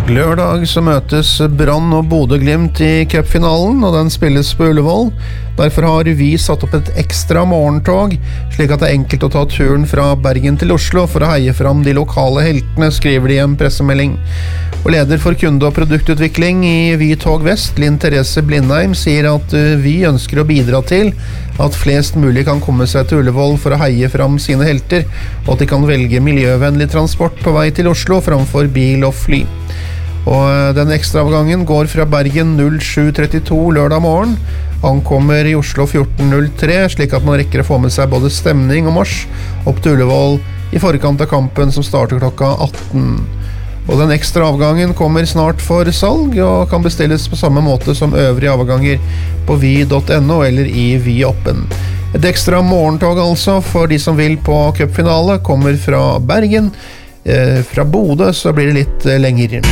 Lørdag så møtes Brann og Bodø/Glimt i cupfinalen, og den spilles på Ullevål. Derfor har vi satt opp et ekstra morgentog, slik at det er enkelt å ta turen fra Bergen til Oslo for å heie fram de lokale heltene, skriver de i en pressemelding. Og leder for kunde- og produktutvikling i Vy Tog Vest, Linn Therese Blindheim, sier at vi ønsker å bidra til at flest mulig kan komme seg til Ullevål for å heie fram sine helter, og at de kan velge miljøvennlig transport på vei til Oslo framfor bil og fly. Og den ekstraavgangen går fra Bergen 07:32 lørdag morgen, ankommer i Oslo 14:03, slik at man rekker å få med seg både stemning og marsj opp til Ullevål i forkant av kampen som starter klokka 18. Og den ekstra avgangen kommer snart for salg, og kan bestilles på samme måte som øvrige avganger på vy.no eller i Vy-appen. Et ekstra morgentog altså for de som vil på cupfinale kommer fra Bergen. Fra Bodø så blir det litt lenger.